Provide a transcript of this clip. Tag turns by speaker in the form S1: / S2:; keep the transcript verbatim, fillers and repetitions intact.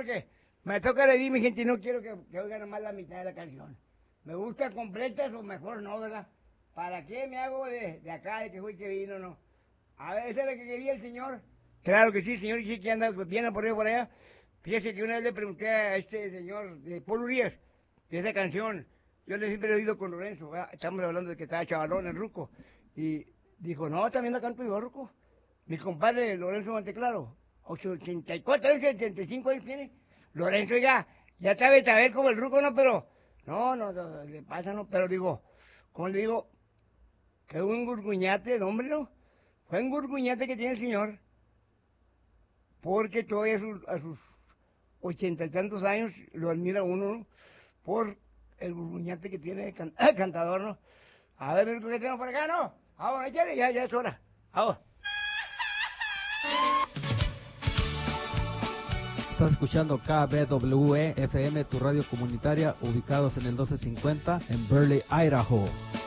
S1: porque me toca le di, mi gente, y no quiero que, que oigan más la mitad de la canción. Me gusta completas o mejor no, ¿verdad? ¿Para qué me hago de, de acá, de que fue que vino, no? A ver, ¿esa es la que quería el señor? Claro que sí, señor, y sí que anda bien por allá, por allá. Fíjese que una vez le pregunté a este señor de Paul Urias, de esa canción, yo le siempre he oído con Lorenzo, ¿verdad? Estamos hablando de que estaba chavalón el ruco, y dijo, no, también la canto yo, ruco. Mi compadre Lorenzo Monteclaro, ochenta y cuatro años, setenta y cinco años tiene. Lorenzo, ya, ya sabe saber como el ruco, ¿no? Pero, no, no, no, le pasa, ¿no? Pero digo, ¿cómo le digo? Que un gurguñate el hombre, ¿no? Fue un gurguñate que tiene el señor, porque todavía a sus, a sus ochenta y tantos años lo admira uno, ¿no? Por el gurguñate que tiene el can, cantador, ¿no? A ver, ¿qué tenemos por acá, no? Vamos, échale, ya, ya es hora. Vamos.
S2: Estás escuchando K B W E F M, tu radio comunitaria, ubicados en el doce cincuenta en Burley, Idaho.